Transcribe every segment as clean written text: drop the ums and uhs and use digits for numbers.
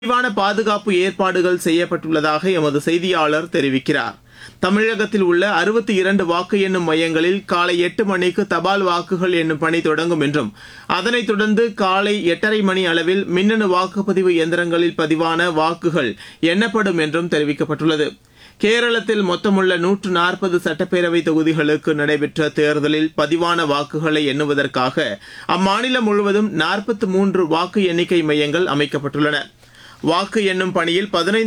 விரிவான பாதுகாப்பு ஏற்பாடுகள் செய்யப்பட்டுள்ளதாக எமது செய்தியாளர் தெரிவிக்கிறார். தமிழகத்தில் உள்ள 62 வாக்கு எண்ணும் மையங்களில் காலை 8 மணிக்கு தபால் வாக்குகள் எண்ணும் பணி தொடங்கும் என்றும் அதனைத் தொடர்ந்து காலை 8:30 மணி அளவில் மின்னணு வாக்குப்பதிவு இயந்திரங்களில் பதிவான வாக்குகள் எண்ணப்படும் என்றும் தெரிவிக்கப்பட்டுள்ளது. கேரளத்தில் மொத்தமுள்ள 140 சட்டப்பேரவை தொகுதிகளுக்கு நடைபெற்ற தேர்தலில் பதிவான வாக்குகளை எண்ணுவதற்காக அம்மாநிலம் முழுவதும் 43 வாக்கு எண்ணிக்கை மையங்கள் அமைக்கப்பட்டுள்ளன. வாக்கு எண்ணும் பணியில்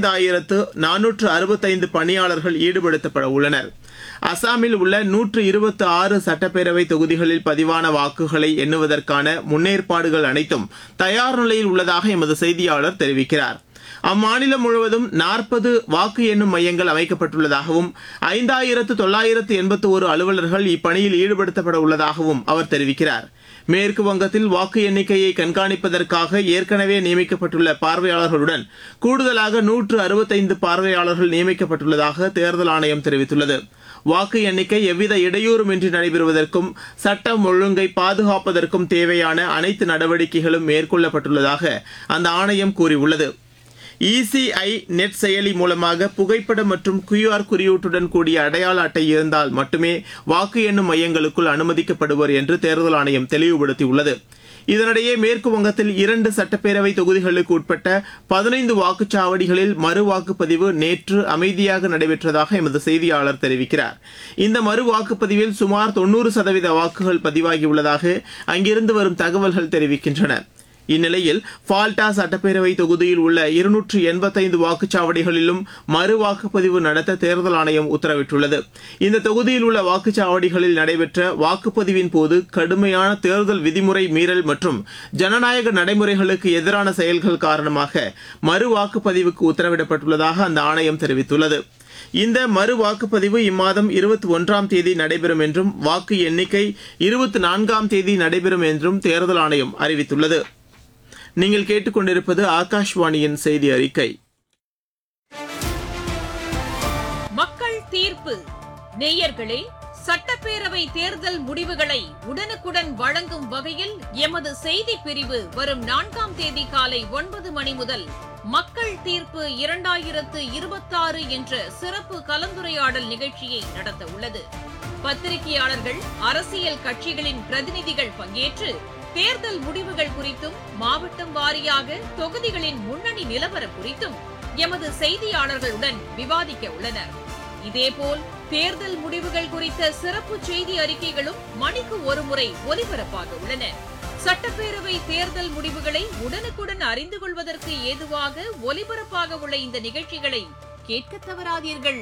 15,465 பணியாளர்கள் ஈடுபடுத்தப்பட உள்ளனர். அசாமில் உள்ள 126 சட்டப்பேரவை தொகுதிகளில் பதிவான வாக்குகளை எண்ணுவதற்கான முன்னேற்பாடுகள் அனைத்தும் தயார் நிலையில் உள்ளதாக எமது செய்தியாளர் தெரிவிக்கிறார். அம்மாநிலம் முழுவதும் 40 வாக்கு எண்ணும் மையங்கள் அமைக்கப்பட்டுள்ளதாகவும் 5,981 அலுவலர்கள் இப்பணியில் ஈடுபடுத்தப்பட உள்ளதாகவும் அவர் தெரிவிக்கிறார். மேற்கு வங்கத்தில் வாக்கு எண்ணிக்கையை கண்காணிப்பதற்காக ஏற்கனவே நியமிக்கப்பட்டுள்ள பார்வையாளர்களுடன் கூடுதலாக 165 பார்வையாளர்கள் நியமிக்கப்பட்டுள்ளதாக தேர்தல் ஆணையம் தெரிவித்துள்ளது. வாக்கு எண்ணிக்கை எவ்வித இடையூறுமின்றி நடைபெறுவதற்கும் சட்டம் ஒழுங்கை பாதுகாப்பதற்கும் தேவையான அனைத்து நடவடிக்கைகளும் மேற்கொள்ளப்பட்டுள்ளதாக அந்த ஆணையம் கூறியுள்ளது. இசிஐ நெட் செயலி மூலமாக புகைப்படம் மற்றும் QR குறியீட்டுடன் கூடிய அடையாள அட்டை இருந்தால் மட்டுமே வாக்கு எண்ணும் மையங்களுக்குள் அனுமதிக்கப்படுவர் என்று தேர்தல் ஆணையம் தெளிவுபடுத்தியுள்ளது. இதனிடையே மேற்கு வங்கத்தில் 2 சட்டப்பேரவை தொகுதிகளுக்கு உட்பட்ட 15 வாக்குச்சாவடிகளில் மறு வாக்குப்பதிவு நேற்று அமைதியாக நடைபெற்றதாக எமது செய்தியாளர் தெரிவிக்கிறார். இந்த மறு வாக்குப்பதிவில் சுமார் 90% வாக்குகள் பதிவாகியுள்ளதாக அங்கிருந்து வரும் தகவல்கள் தெரிவிக்கின்றன. இந்நிலையில் ஃபால்டா சட்டப்பேரவை தொகுதியில் உள்ள 285 வாக்குச்சாவடிகளிலும் மறு வாக்குப்பதிவு நடத்த தேர்தல் ஆணையம் உத்தரவிட்டுள்ளது. இந்த தொகுதியில் உள்ள வாக்குச்சாவடிகளில் நடைபெற்ற வாக்குப்பதிவின் போது கடுமையான தேர்தல் விதிமுறை மீறல் மற்றும் ஜனநாயக நடைமுறைகளுக்கு எதிரான செயல்கள் காரணமாக மறு வாக்குப்பதிவுக்கு உத்தரவிடப்பட்டுள்ளதாக அந்த ஆணையம் தெரிவித்துள்ளது. இந்த மறு வாக்குப்பதிவு இம்மாதம் 21ஆம் தேதி நடைபெறும் என்றும் வாக்கு எண்ணிக்கை 24ஆம் தேதி நடைபெறும் என்றும் தேர்தல் ஆணையம் அறிவித்துள்ளது. நீங்கள் கேட்டுக்கொண்டிருப்பது ஆகாஷ்வாணியின் செய்தி அறிக்கை. மக்கள் தீர்ப்பு. நேயர்களே, சட்டப்பேரவை தேர்தல் முடிவுகளை உடனுக்குடன் வழங்கும் வகையில் எமது செய்தி பிரிவு வரும் 4ஆம் தேதி காலை 9 மணி முதல் மக்கள் தீர்ப்பு 2026 என்ற சிறப்பு கலந்துரையாடல் நிகழ்ச்சியை நடத்த உள்ளது. பத்திரிகையாளர்கள், அரசியல் கட்சிகளின் பிரதிநிதிகள் பங்கேற்று தேர்தல் முடிவுகள் குறித்தும் மாவட்டம் வாரியாக தொகுதிகளின் முன்னணி நிலவரம் குறித்தும் எமது செய்தியாளர்களுடன் விவாதிக்க உள்ளனர். இதேபோல் தேர்தல் முடிவுகள் குறித்த சிறப்பு செய்தி அறிக்கைகளும் மணிக்கு ஒருமுறை ஒலிபரப்பாக உள்ளன. சட்டப்பேரவை தேர்தல் முடிவுகளை உடனுக்குடன் அறிந்து கொள்வதற்கு ஏதுவாக ஒலிபரப்பாக உள்ள இந்த நிகழ்ச்சிகளை கேட்க தவறாதீர்கள்.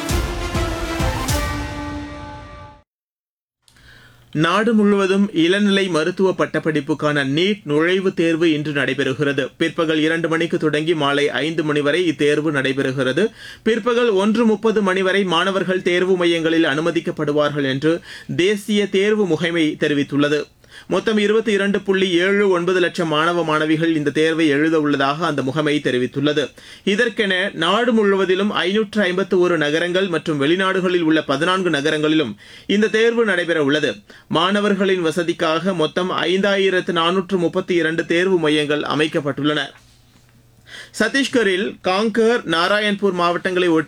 நாடு முழுவதும் இளநிலை மருத்துவ பட்டப்படிப்புக்கான நீட் நுழைவுத் தேர்வு இன்று நடைபெறுகிறது. பிற்பகல் 2 மணிக்கு தொடங்கி மாலை 5 மணி வரை இத்தேர்வு நடைபெறுகிறது. பிற்பகல் 1:30 மணி வரை மாணவர்கள் தேர்வு மையங்களில் அனுமதிக்கப்படுவார்கள் என்று தேசிய தேர்வு முகமை தெரிவித்துள்ளது. மொத்தம் 22.79 லட்சம் மாணவ மாணவிகள் இந்த தேர்வை எழுத உள்ளதாக அந்த முகமை தெரிவித்துள்ளது. இதற்கென நாடு முழுவதிலும் 551 நகரங்கள் மற்றும் வெளிநாடுகளில் உள்ள 14 நகரங்களிலும் இந்த தேர்வு நடைபெற உள்ளது. மாணவர்களின் வசதிக்காக மொத்தம் 5,432 தேர்வு மையங்கள் அமைக்கப்பட்டுள்ளன. சத்தீஸ்கரில் காங்கர், நாராயண்பூர் மாவட்டங்களை ஒட்டி